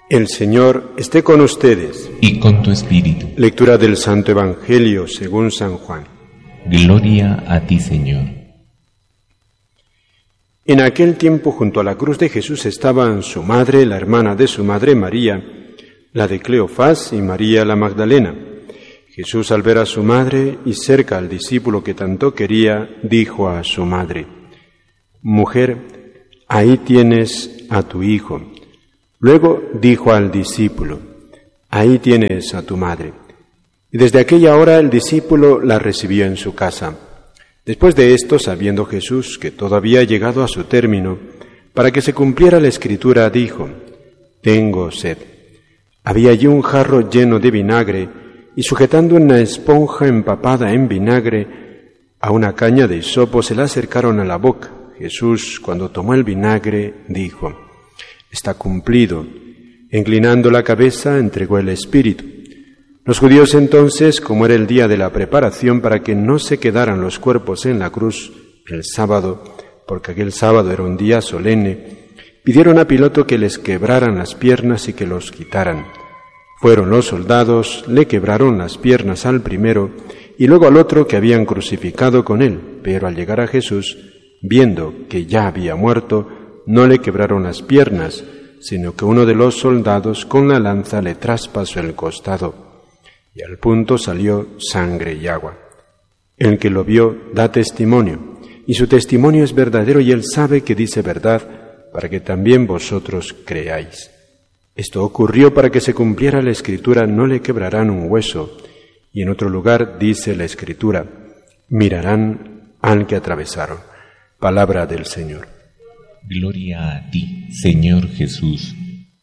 El Señor esté con ustedes. Y con tu espíritu. Lectura del Santo Evangelio según San Juan. Gloria a ti, Señor. En aquel tiempo, junto a la cruz de Jesús estaban su madre, la hermana de su madre María, la de Cleofás, y María la Magdalena. Jesús, al ver a su madre y cerca al discípulo que tanto quería, dijo a su madre: «Mujer, ahí tienes a tu hijo». Luego dijo al discípulo: «Ahí tienes a tu madre». Y desde aquella hora el discípulo la recibió en su casa. Después de esto, sabiendo Jesús que todo había llegado a su término, para que se cumpliera la Escritura, dijo: «Tengo sed». Había allí un jarro lleno de vinagre, y sujetando una esponja empapada en vinagre a una caña de hisopo, se la acercaron a la boca. Jesús, cuando tomó el vinagre, dijo: «Está cumplido». Inclinando la cabeza, entregó el Espíritu. Los judíos entonces, como era el día de la preparación para que no se quedaran los cuerpos en la cruz el sábado, porque aquel sábado era un día solemne, pidieron a Pilato que les quebraran las piernas y que los quitaran. Fueron los soldados, le quebraron las piernas al primero y luego al otro que habían crucificado con él, pero al llegar a Jesús, viendo que ya había muerto, no le quebraron las piernas, sino que uno de los soldados con la lanza le traspasó el costado, y al punto salió sangre y agua. El que lo vio da testimonio, y su testimonio es verdadero, y él sabe que dice verdad, para que también vosotros creáis. Esto ocurrió para que se cumpliera la Escritura: no le quebrarán un hueso. Y en otro lugar dice la Escritura: mirarán al que atravesaron. Palabra del Señor. Gloria a ti, Señor Jesús.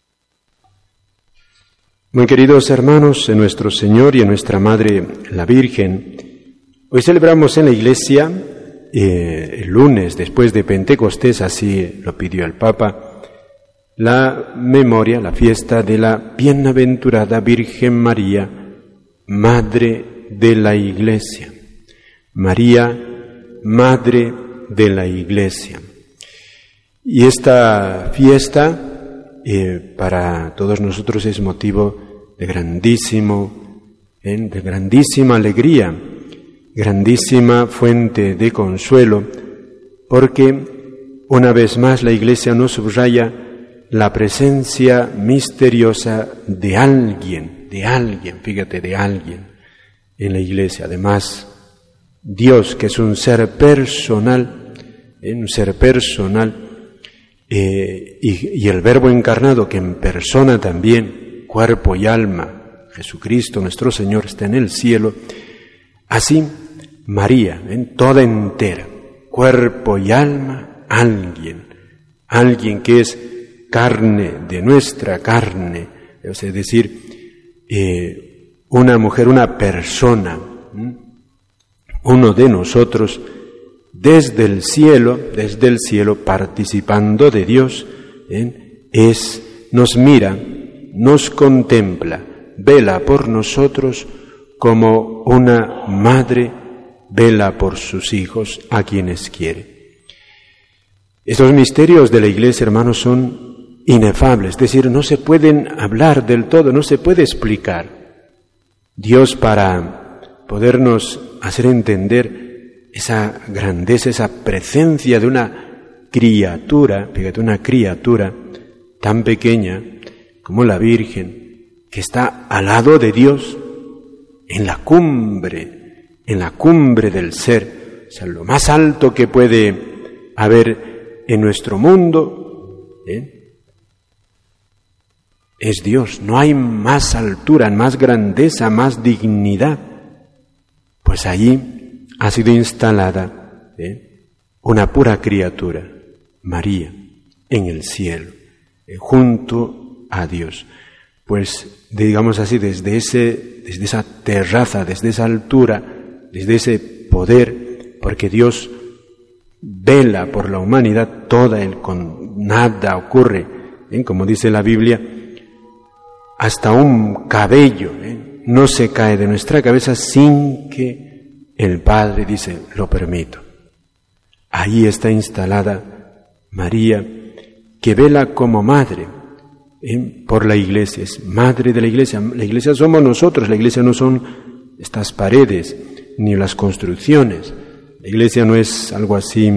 Muy queridos hermanos, en nuestro Señor y en nuestra Madre, la Virgen, hoy celebramos en la Iglesia, el lunes después de Pentecostés, así lo pidió el Papa, la memoria, la fiesta de la bienaventurada Virgen María, Madre de la Iglesia. María, Madre de la Iglesia. Y esta fiesta para todos nosotros es motivo de grandísima alegría, grandísima fuente de consuelo, porque una vez más la Iglesia nos subraya la presencia misteriosa de alguien, fíjate, de alguien en la Iglesia. Además, Dios, que es un ser personal, y el Verbo encarnado, que en persona también, cuerpo y alma, Jesucristo nuestro Señor, está en el cielo. Así, María, toda entera, cuerpo y alma, alguien que es carne de nuestra carne, es decir, una mujer, una persona, uno de nosotros, desde el cielo, participando de Dios, nos mira, nos contempla, vela por nosotros como una madre vela por sus hijos a quienes quiere. Estos misterios de la Iglesia, hermanos, son inefables, es decir, no se pueden hablar del todo, no se puede explicar. Dios, para podernos hacer entender esa grandeza, esa presencia de una criatura, fíjate, una criatura tan pequeña como la Virgen, que está al lado de Dios, en la cumbre del ser, o sea, lo más alto que puede haber en nuestro mundo, es Dios. No hay más altura, más grandeza, más dignidad. Pues allí ha sido instalada una pura criatura, María, en el cielo, junto a Dios. Pues, digamos así, desde esa terraza, desde esa altura, desde ese poder, porque Dios vela por la humanidad toda, nada ocurre, como dice la Biblia, hasta un cabello no se cae de nuestra cabeza sin que el Padre dice: lo permito. Ahí está instalada María, que vela como madre, por la Iglesia, es madre de la Iglesia. La Iglesia somos nosotros, la Iglesia no son estas paredes ni las construcciones. La Iglesia no es algo así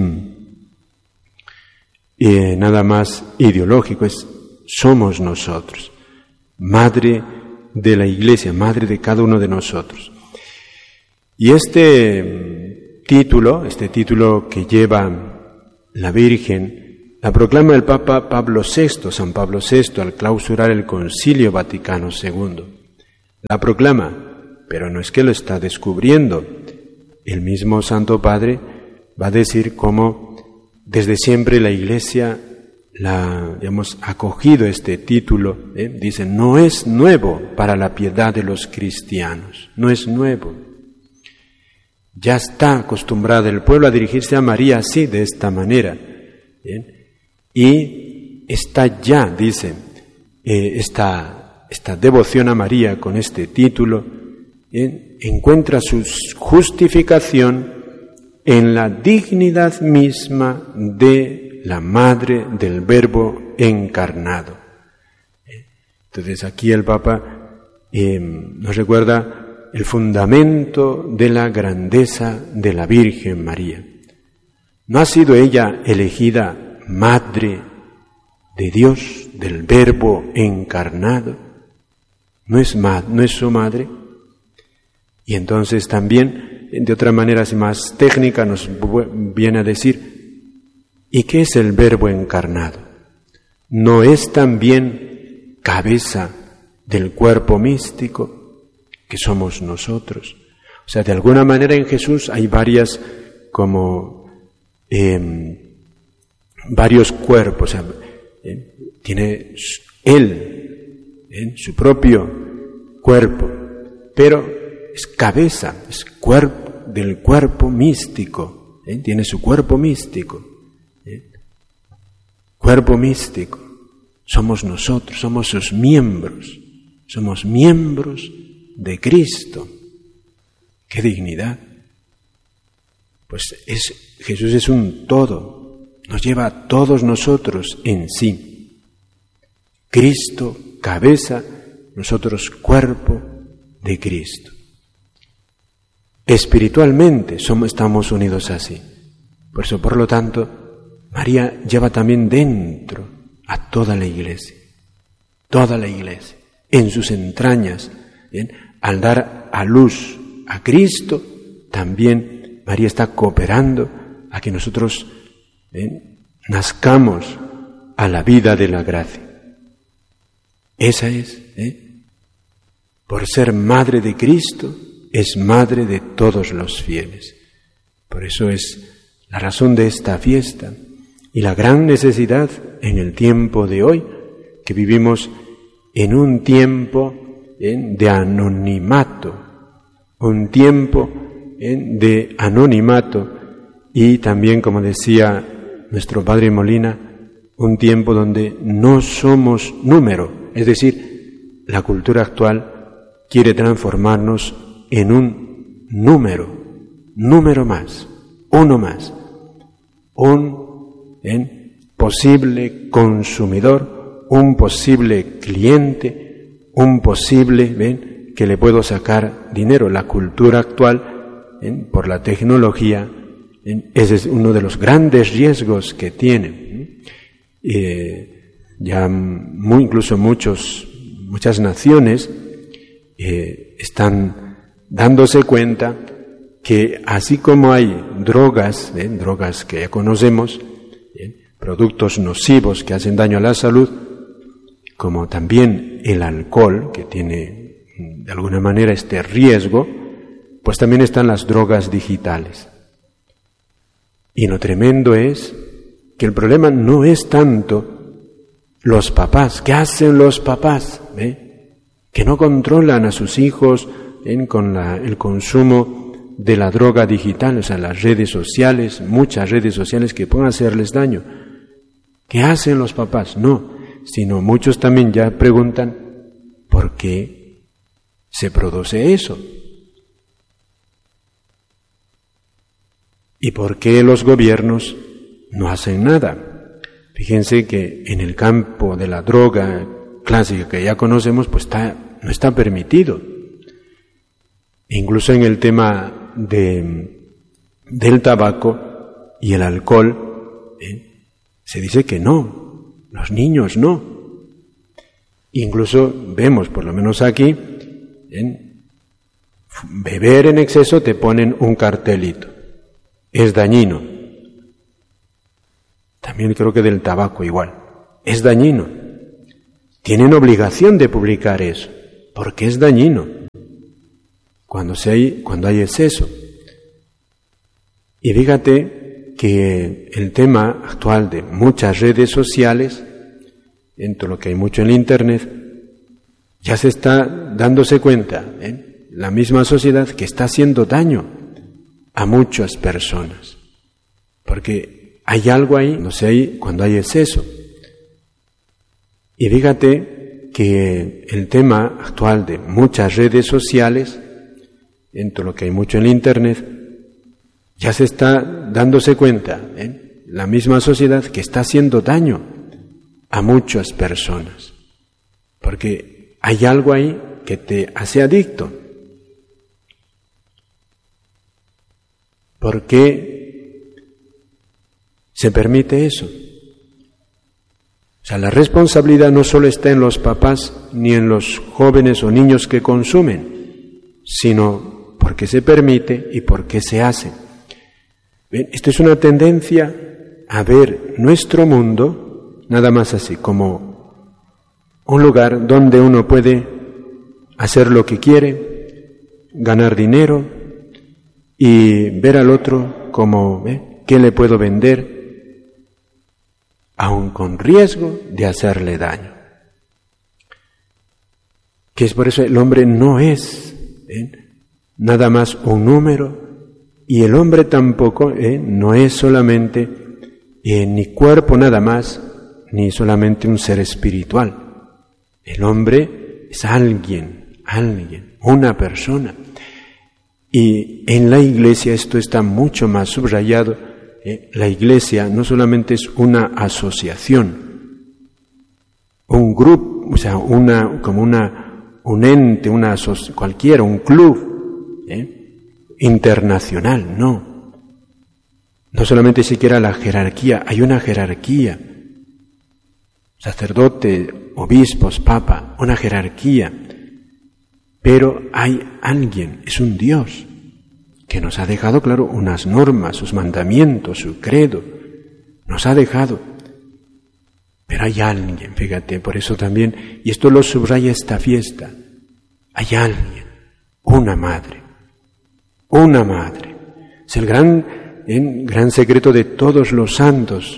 nada más ideológico, somos nosotros, madre de la Iglesia, madre de cada uno de nosotros. Y este título que lleva la Virgen, la proclama el Papa Pablo VI, San Pablo VI, al clausurar el Concilio Vaticano II. La proclama, pero no es que lo está descubriendo. El mismo Santo Padre va a decir cómo desde siempre la Iglesia ha acogido este título. Dice, no es nuevo para la piedad de los cristianos, no es nuevo. Ya está acostumbrado el pueblo a dirigirse a María así, de esta manera. Y está ya, dice, esta devoción a María con este título, encuentra su justificación en la dignidad misma de la Madre del Verbo encarnado. Entonces aquí el Papa nos recuerda el fundamento de la grandeza de la Virgen María. ¿No ha sido ella elegida Madre de Dios, del Verbo encarnado? ¿No es su Madre? Y entonces también, de otra manera más técnica, nos viene a decir, ¿y qué es el Verbo encarnado? ¿No es también cabeza del cuerpo místico que somos nosotros? O sea, de alguna manera en Jesús hay varios cuerpos. O sea, tiene Él, su propio cuerpo, pero es cabeza, es cuerpo del cuerpo místico, tiene su cuerpo místico. Cuerpo místico, somos nosotros, somos sus miembros, somos miembros de Cristo. ¡Qué dignidad! Pues Jesús es un todo, nos lleva a todos nosotros en sí. Cristo, cabeza, nosotros cuerpo de Cristo. Espiritualmente estamos unidos así. Por eso, por lo tanto, María lleva también dentro a toda la Iglesia, en sus entrañas. Al dar a luz a Cristo, también María está cooperando a que nosotros nazcamos a la vida de la gracia. Esa es, por ser madre de Cristo, es madre de todos los fieles. Por eso es la razón de esta fiesta y la gran necesidad en el tiempo de hoy, que vivimos en un tiempo de anonimato, y también, como decía nuestro Padre Molina, un tiempo donde no somos número, es decir, la cultura actual quiere transformarnos en un número más, uno más, un posible consumidor, un posible cliente, un posible, que le puedo sacar dinero. La cultura actual, por la tecnología, ese es uno de los grandes riesgos que tiene. Ya incluso muchas naciones están dándose cuenta que así como hay drogas que ya conocemos, productos nocivos que hacen daño a la salud, como también el alcohol, que tiene de alguna manera este riesgo, pues también están las drogas digitales. Y lo tremendo es que el problema no es tanto los papás. ¿Qué hacen los papás? Que no controlan a sus hijos con el consumo de la droga digital, o sea, las redes sociales, muchas redes sociales que pueden hacerles daño. ¿Qué hacen los papás? No, sino muchos también ya preguntan ¿por qué se produce eso? ¿Y por qué los gobiernos no hacen nada? Fíjense que en el campo de la droga clásica que ya conocemos, pues no está permitido. Incluso en el tema del tabaco y el alcohol, se dice que no, los niños no. Incluso vemos, por lo menos aquí, beber en exceso te ponen un cartelito, es dañino. También creo que del tabaco igual, es dañino. Tienen obligación de publicar eso, porque es dañino cuando hay exceso. Y fíjate que el tema actual de muchas redes sociales, en todo lo que hay mucho en el Internet, ya se está dándose cuenta, la misma sociedad, que está haciendo daño a muchas personas. Porque hay algo ahí, cuando hay exceso. Y fíjate que el tema actual de muchas redes sociales, en todo lo que hay mucho en el Internet, ya se está dándose cuenta, la misma sociedad, que está haciendo daño a muchas personas, porque hay algo ahí que te hace adicto. ¿Por qué se permite eso? O sea, la responsabilidad no solo está en los papás ni en los jóvenes o niños que consumen, sino porque se permite y porque se hace. ¿Ven? Esto es una tendencia a ver nuestro mundo nada más así, como un lugar donde uno puede hacer lo que quiere, ganar dinero y ver al otro como, ¿qué le puedo vender? Aun con riesgo de hacerle daño. Que es por eso el hombre no es nada más un número, y el hombre tampoco no es solamente ni cuerpo nada más, ni solamente un ser espiritual. El hombre es alguien, una persona. Y en la Iglesia esto está mucho más subrayado. La Iglesia no solamente es una asociación, un grupo, o sea, un ente, cualquiera, un club internacional, no. No solamente siquiera la jerarquía, hay una jerarquía. Sacerdote, obispos, papa, una jerarquía. Pero hay alguien, es un Dios, que nos ha dejado, claro, unas normas, sus mandamientos, su credo, nos ha dejado. Pero hay alguien, fíjate, por eso también, y esto lo subraya esta fiesta, hay alguien, una madre. Es el gran secreto de todos los santos,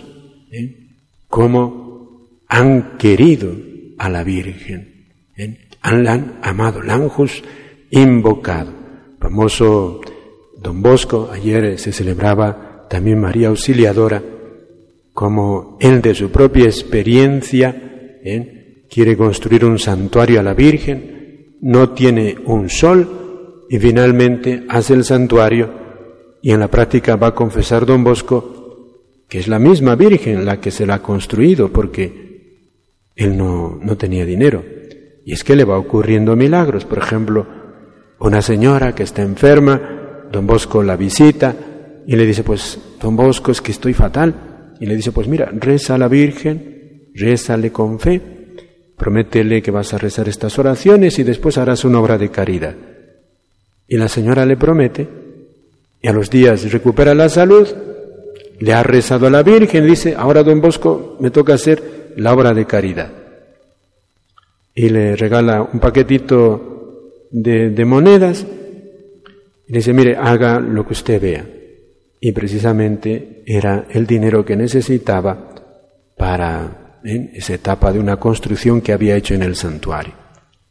cómo han querido a la Virgen, la han amado, la han invocado. Famoso Don Bosco, ayer se celebraba también María Auxiliadora, como él de su propia experiencia quiere construir un santuario a la Virgen, no tiene un sol y finalmente hace el santuario, y en la práctica va a confesar Don Bosco que es la misma Virgen la que se la ha construido, porque él no tenía dinero. Y es que le va ocurriendo milagros. Por ejemplo, una señora que está enferma, Don Bosco la visita y le dice, pues, Don Bosco, es que estoy fatal. Y le dice, pues mira, reza a la Virgen, rézale con fe, prométele que vas a rezar estas oraciones y después harás una obra de caridad. Y la señora le promete, y a los días recupera la salud, le ha rezado a la Virgen, le dice, ahora Don Bosco me toca hacer la obra de caridad. Y le regala un paquetito de monedas, y le dice, mire, haga lo que usted vea. Y precisamente era el dinero que necesitaba para esa etapa de una construcción que había hecho en el santuario.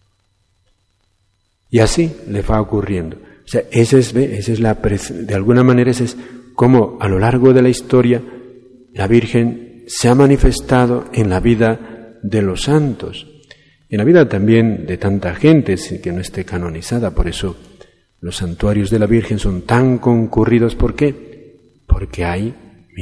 Y así le va ocurriendo. O sea, de alguna manera ese es como a lo largo de la historia la Virgen se ha manifestado en la vida de los santos, en la vida también de tanta gente sin que no esté canonizada. Por eso los santuarios de la Virgen son tan concurridos. ¿Por qué? Porque hay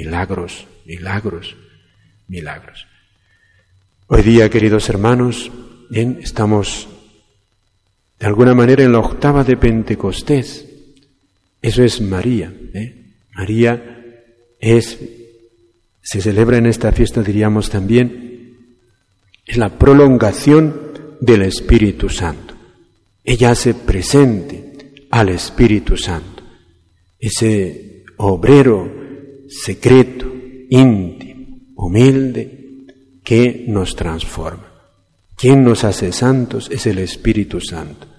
milagros. Hoy día, queridos hermanos, Bien, estamos de alguna manera en la octava de Pentecostés. Eso es María. María se celebra en esta fiesta, diríamos también, es la prolongación del Espíritu Santo. Ella hace presente al Espíritu Santo, ese obrero secreto, íntimo, humilde, que nos transforma. ¿Quién nos hace santos? Es el Espíritu Santo.